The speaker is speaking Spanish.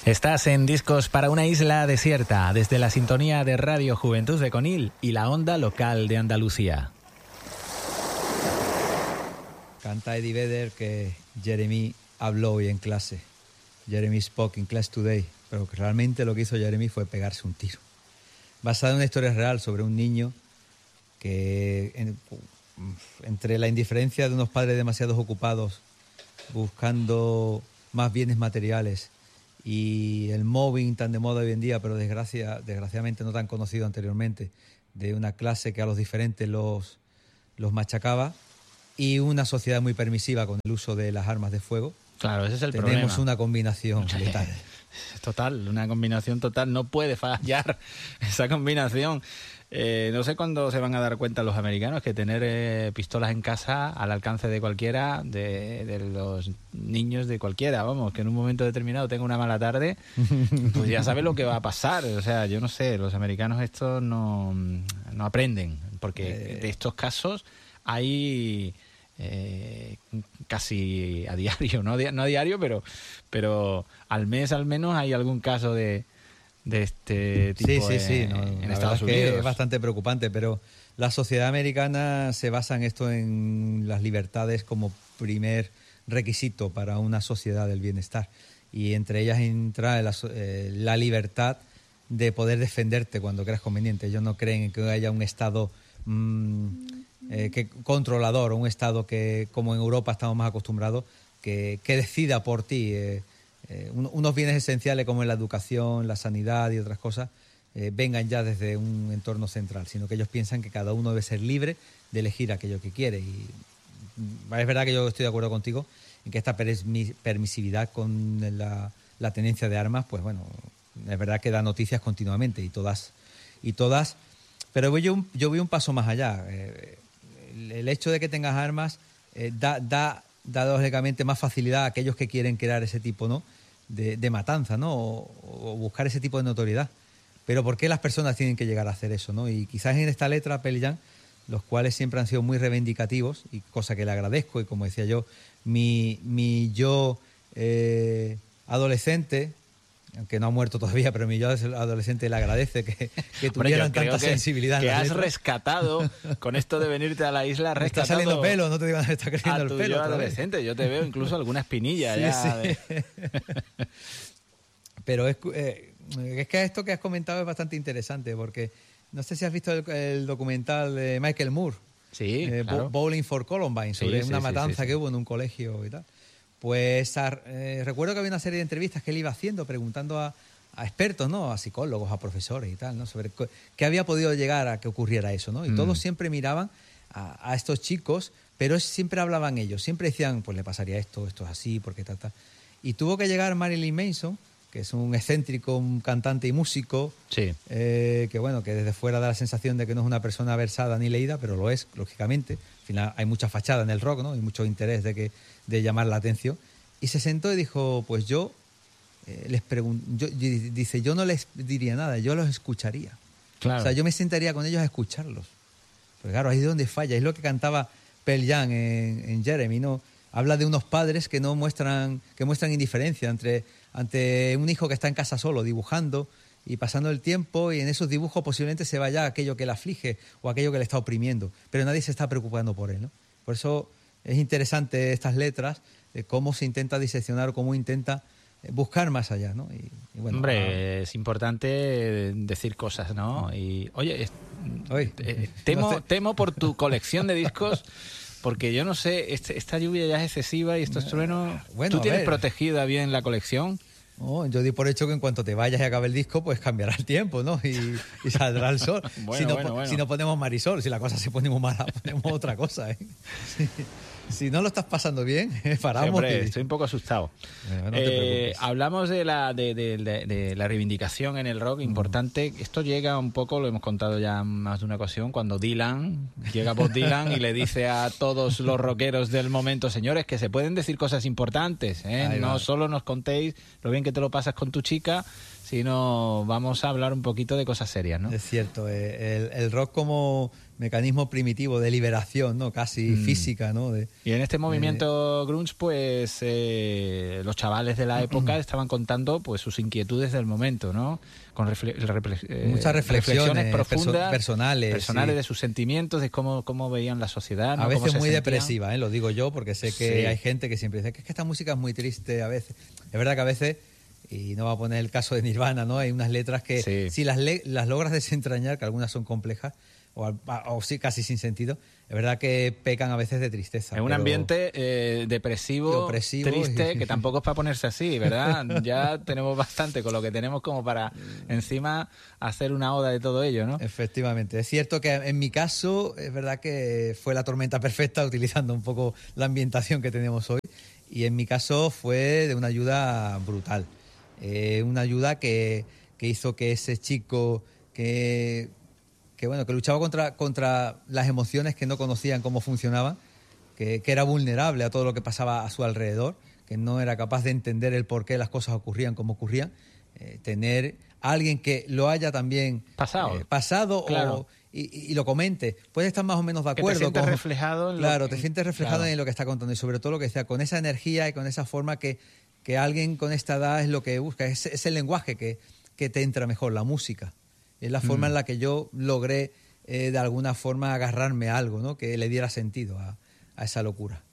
Estás en Discos para una isla desierta, desde la sintonía de Radio Juventud de Conil y la onda local de Andalucía. Canta Eddie Vedder que Jeremy habló hoy en clase. Jeremy spoke in class today, pero que realmente lo que hizo Jeremy fue pegarse un tiro. Basada en una historia real sobre un niño que entre la indiferencia de unos padres demasiado ocupados buscando más bienes materiales y el mobbing tan de moda hoy en día, pero desgraciadamente no tan conocido anteriormente, de una clase que a los diferentes los machacaba, y una sociedad muy permisiva con el uso de las armas de fuego. Claro, ese es el problema. Tenemos una combinación letal. Total, una combinación total. No puede fallar esa combinación. No sé cuándo se van a dar cuenta los americanos que tener pistolas en casa al alcance de cualquiera, de los niños de cualquiera, vamos, que en un momento determinado tenga una mala tarde, pues ya sabe lo que va a pasar. O sea, yo no sé, los americanos estos no aprenden, porque de estos casos hay casi a diario, no a diario, pero al mes al menos hay algún caso de este tipo en Estados Unidos. Es bastante preocupante, pero la sociedad americana se basa en esto, en las libertades como primer requisito para una sociedad del bienestar, y entre ellas entra la libertad de poder defenderte cuando creas conveniente. Ellos no creen en que haya un Estado controlador, un Estado que, como en Europa estamos más acostumbrados, que decida por ti unos bienes esenciales como la educación, la sanidad y otras cosas vengan ya desde un entorno central, sino que ellos piensan que cada uno debe ser libre de elegir aquello que quiere. Y es verdad que yo estoy de acuerdo contigo en que esta permisividad con la tenencia de armas, pues bueno, es verdad que da noticias continuamente y todas, pero yo voy un paso más allá. El hecho de que tengas armas da lógicamente más facilidad a aquellos que quieren crear ese tipo, ¿no?, de matanza, ¿no?, o buscar ese tipo de notoriedad. Pero ¿por qué las personas tienen que llegar a hacer eso, ¿no? Y quizás en esta letra, Pearl Jam, los cuales siempre han sido muy reivindicativos, y cosa que le agradezco, y como decía yo, mi yo adolescente, aunque no ha muerto todavía, pero mi yo adolescente le agradece que tuvieran tanta sensibilidad. Que has rescatado, con esto de venirte a la isla, me está saliendo pelo, no te digo, me está creciendo el pelo. A tu yo adolescente, yo te veo incluso alguna espinilla. Sí, ya. Sí. Pero es que esto que has comentado es bastante interesante, porque no sé si has visto el documental de Michael Moore, sí, claro. Bowling for Columbine, sobre una matanza que hubo en un colegio y tal. Pues recuerdo que había una serie de entrevistas que él iba haciendo, preguntando a expertos, ¿no?, a psicólogos, a profesores y tal, ¿no?, sobre qué había podido llegar a que ocurriera eso, ¿no? Y todos siempre miraban a estos chicos, pero siempre hablaban ellos, siempre decían, pues le pasaría esto es así, porque tal. Y tuvo que llegar Marilyn Manson, que es un excéntrico, un cantante y músico, sí. Que bueno, que desde fuera da la sensación de que no es una persona versada ni leída, pero lo es, lógicamente. Al final hay mucha fachada en el rock, ¿no?, y mucho interés de llamar la atención. Y se sentó y dijo, pues yo dice, yo no les diría nada, yo los escucharía. Claro. O sea, yo me sentaría con ellos a escucharlos. Pero claro, ahí es donde falla, es lo que cantaba Pearl Jam en Jeremy, ¿no? Habla de unos padres que muestran indiferencia ante un hijo que está en casa solo, dibujando y pasando el tiempo, y en esos dibujos posiblemente se vaya aquello que le aflige o aquello que le está oprimiendo, pero nadie se está preocupando por él, ¿no? Por eso es interesante estas letras, de cómo se intenta diseccionar o cómo intenta buscar más allá, ¿no? Y bueno, hombre, es importante decir cosas, ¿no? Y oye, temo por tu colección de discos, porque yo no sé, esta lluvia ya es excesiva y estos truenos. Bueno, ¿tú tienes protegida bien la colección? Oh, yo di por hecho que en cuanto te vayas y acabe el disco, pues cambiará el tiempo, ¿no? Y saldrá el sol. Bueno. Si no ponemos Marisol, si la cosa se pone muy mala, ponemos otra cosa, ¿eh? Si no lo estás pasando bien, paramos. Sí, hombre, estoy un poco asustado. No te preocupes. Hablamos de la reivindicación en el rock, importante. Esto llega un poco, lo hemos contado ya más de una ocasión, cuando llega Bob Dylan y le dice a todos los rockeros del momento, señores, que se pueden decir cosas importantes, ¿eh? No solo nos contéis lo bien que te lo pasas con tu chica, sino vamos a hablar un poquito de cosas serias, ¿no? Es cierto, el rock como mecanismo primitivo de liberación, ¿no? Casi física, ¿no? Y en este movimiento grunge, pues los chavales de la época estaban contando pues sus inquietudes del momento, ¿no? Con muchas reflexiones profundas, personales sí. De sus sentimientos, de cómo veían la sociedad, ¿no? A veces muy sentían. depresiva, lo digo yo, porque sé que hay gente que siempre dice que es que esta música es muy triste a veces. Es verdad que a veces, y no va a poner el caso de Nirvana, ¿no? Hay unas letras que si las logras desentrañar, que algunas son complejas, o sí, casi sin sentido, es verdad que pecan a veces de tristeza. Es un ambiente depresivo, triste, que tampoco es para ponerse así, ¿verdad? Ya tenemos bastante con lo que tenemos como para encima hacer una oda de todo ello, ¿no? Efectivamente. Es cierto que en mi caso es verdad que fue la tormenta perfecta, utilizando un poco la ambientación que tenemos hoy, y en mi caso fue de una ayuda brutal. Una ayuda que hizo que ese chico que luchaba contra las emociones que no conocían cómo funcionaban, que era vulnerable a todo lo que pasaba a su alrededor, que no era capaz de entender el por qué las cosas ocurrían como ocurrían, tener a alguien que lo haya también pasado claro. y lo comente, puedes estar más o menos de acuerdo. Que te sientes reflejado en te sientes reflejado en lo que está contando, y sobre todo lo que decía, con esa energía y con esa forma que alguien con esta edad es lo que busca, es el lenguaje que te entra mejor, la música. Es la forma en la que yo logré de alguna forma agarrarme a algo, ¿no? Que le diera sentido a esa locura.